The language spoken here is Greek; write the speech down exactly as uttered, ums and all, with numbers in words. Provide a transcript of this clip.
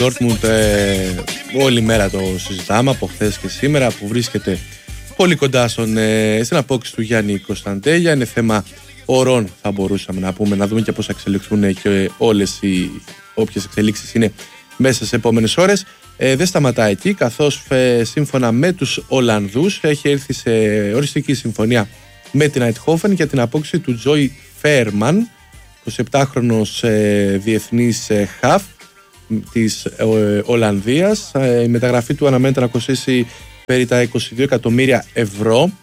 Dortmund ε, όλη μέρα το συζητάμε από χθες και σήμερα, που βρίσκεται πολύ κοντά στον, ε, στην απόκτηση του Γιάννη Κωνσταντέλια. Είναι θέμα ωρών, θα μπορούσαμε να πούμε, να δούμε και πώς θα εξελιχθούν και όλες οι όποιες εξελίξεις είναι μέσα στις επόμενες ώρες. Ε, δεν σταματάει εκεί, καθώς ε, σύμφωνα με τους Ολλανδούς έχει έρθει σε οριστική συμφωνία με την Eindhoven για την απόκτηση του Τζόι Φέρμαν, εικοσιεπτάχρονος ε, διεθνής ε, χαφ της ε, Ολλανδίας. Ε, η μεταγραφή του αναμένεται να κοστίσει περί τα είκοσι δύο εκατομμύρια ευρώ.